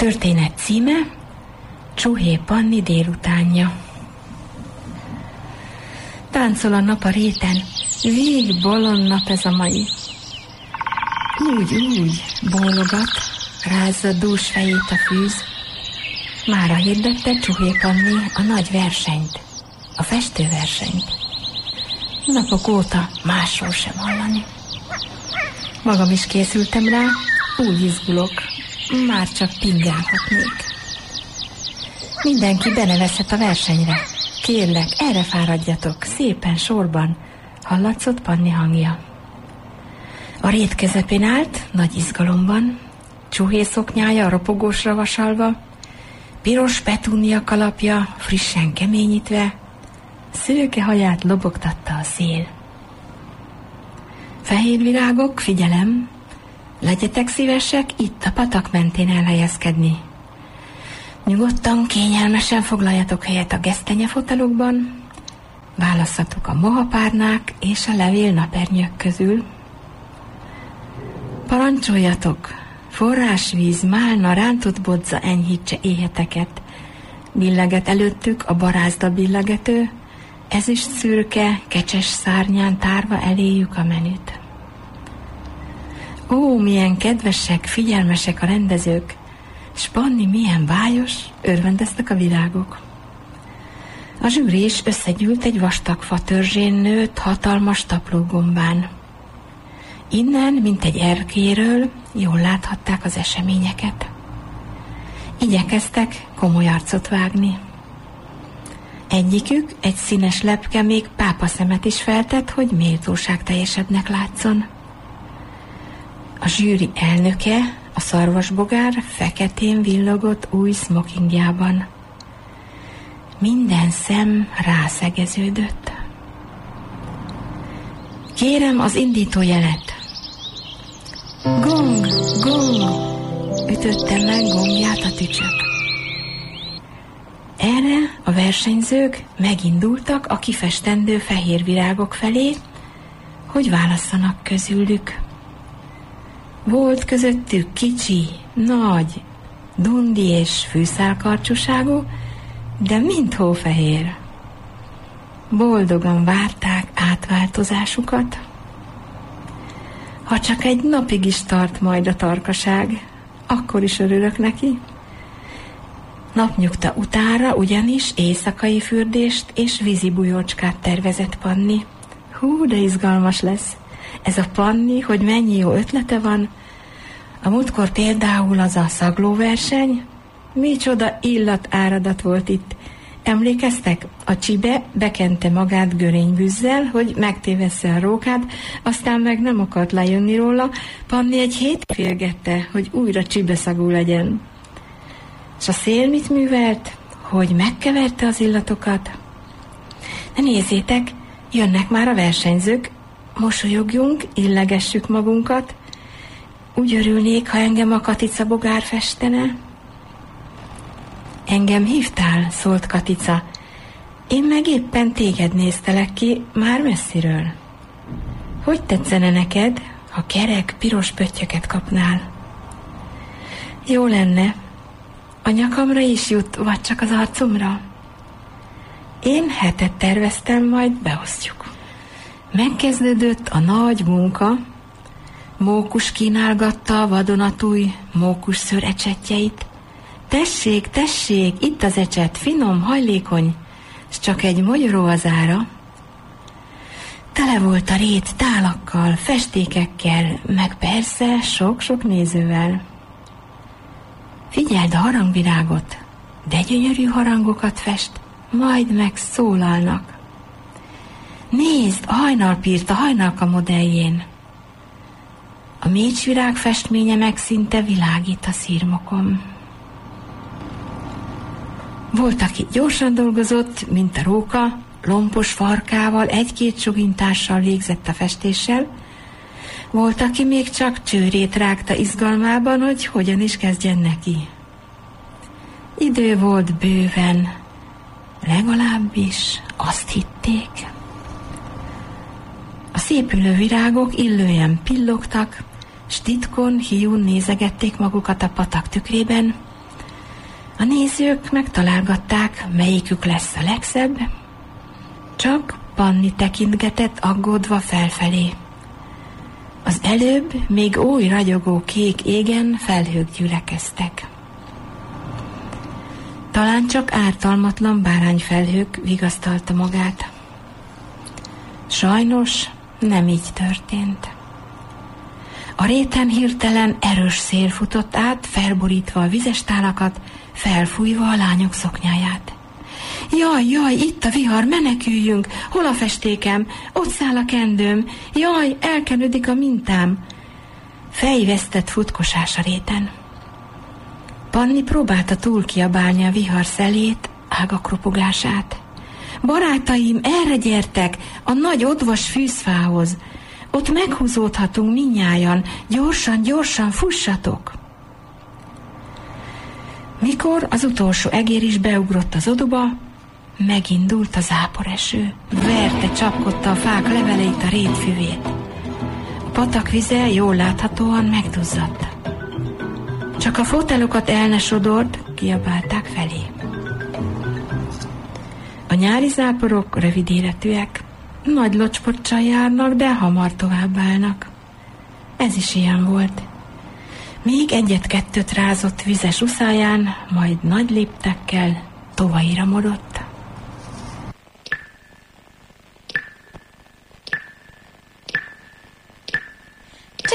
történet címe Csuhé Panni délutánja. Táncol a nap a réten, vég bolond nap ez a mai. Úgy bólogat, rázza dús fejét a fűz. Mára hirdette Csuhé Panni a nagy versenyt, a festőversenyt. Napok óta másról sem hallani. Magam is készültem rá, úgy izgulok, már csak pingálhatnék. Mindenki benevezhet a versenyre. Kérlek, erre fáradjatok, szépen sorban, hallatszott Panni hangja. A rét közepén állt, nagy izgalomban, Csuhé szoknyája ropogósra vasalva, piros petúnia kalapja frissen keményítve, szőke haját lobogtatta a szél. Fehér virágok, figyelem, legyetek szívesek itt a patak mentén elhelyezkedni. Nyugodtan, kényelmesen foglaljatok helyet a gesztenyefotelokban, válasszatok a mohapárnák és a levél napernyők közül. Parancsoljatok, forrásvíz, málna, rántott bodza enyhítse éheteket, billeget előttük a barázda billegető, ezüst szürke, kecses szárnyán tárva eléjük a menüt. Ó, milyen kedvesek, figyelmesek a rendezők, s Panni milyen bájos, örvendeztek a virágok. A zsűri is összegyűlt egy vastag fa törzsén nőtt hatalmas taplógombán. Innen, mint egy erkéről, jól láthatták az eseményeket. Igyekeztek komoly arcot vágni. Egyikük, egy színes lepke még pápaszemet is feltett, hogy méltóság teljesebbnek látszon. A zsűri elnöke, a szarvasbogár feketén villogott új smokingjában. Minden szem rászegeződött. Kérem az indítójelet. Gong, gong, ütötte meg gombját a tücsök. Erre a versenyzők megindultak a kifestendő fehér virágok felé, hogy válasszanak közülük. Volt közöttük kicsi, nagy, dundi és fűszálkarcsúságú, de mind hófehér. Boldogan várták átváltozásukat. Ha csak egy napig is tart majd a tarkaság, akkor is örülök neki. Napnyugta utára ugyanis éjszakai fürdést és vízibújócskát tervezett Panni. Hú, de izgalmas lesz. Ez a Panni, hogy mennyi jó ötlete van. A múltkor például az a szaglóverseny. Micsoda illatáradat volt itt. Emlékeztek? A csibe bekente magát görénygűzzel, hogy megtévessze a rókát, aztán meg nem akart lejönni róla. Panni egy hétig félgette, hogy újra csibeszagú legyen. És a szél mit művelt? Hogy megkeverte az illatokat? De nézzétek, jönnek már a versenyzők, mosolyogjunk, illegessük magunkat. Úgy örülnék, ha engem a Katica bogár festene. Engem hívtál, szólt Katica. Én meg éppen téged néztelek ki, már messziről. Hogy tetszene neked, ha kerek, piros pöttyöket kapnál? Jó lenne. A nyakamra is jut, vagy csak az arcomra? Én hetet terveztem, majd beosztjuk. Megkezdődött a nagy munka. Mókus kínálgatta a vadonatúj mókusszőr ecsetjeit. Tessék, tessék, itt az ecset, finom, hajlékony, s csak egy mogyoró az ára. Tele volt a rét tálakkal, festékekkel, meg persze sok-sok nézővel. Figyeld a harangvirágot, de gyönyörű harangokat fest, majd megszólalnak. Nézd, a hajnalpírt a hajnalka modelljén. A mécsvirág festménye meg szinte világít a szirmokon. Volt, aki gyorsan dolgozott, mint a róka, lompos farkával, egy-két sugintással végzett a festéssel. Volt, aki még csak csőrét rágta izgalmában, hogy hogyan is kezdjen neki. Idő volt bőven, legalábbis azt hitték. A szépülő virágok illően pillogtak, s titkon, hiún nézegették magukat a patak tükrében, A nézők megtalálgatták, melyikük lesz a legszebb, csak Panni tekintgetett aggódva felfelé. Az előbb még oly ragyogó kék égen felhők gyülekeztek. Talán csak ártalmatlan bárányfelhők, vigasztalta magát. Sajnos nem így történt. A réten hirtelen erős szél futott át, felborítva a vizes tálakat, felfújva a lányok szoknyáját. Jaj, jaj, itt a vihar, meneküljünk! Hol a festékem? Ott száll a kendőm! Jaj, elkenődik a mintám! Fejvesztett futkosás a réten. Panni próbálta túl kiabálni a vihar szelét, ágak ropogását. Barátaim, erre gyertek, a nagy odvas fűzfához! Ott meghúzódhatunk mindnyájan, gyorsan, gyorsan fussatok! Mikor az utolsó egér is beugrott az oduba, megindult a záporeső. Verte, csapkodta a fák leveleit, a rétfüvét. A patak vize jól láthatóan megduzzadt. Csak a fotelokat el ne sodord, kiabálták felé. A nyári záporok rövid életűek, nagy locsportcsal járnak, de hamar továbbállnak. Ez is ilyen volt. Még egyet-kettőt rázott vizes uszáján, majd nagy léptekkel tovaira modott.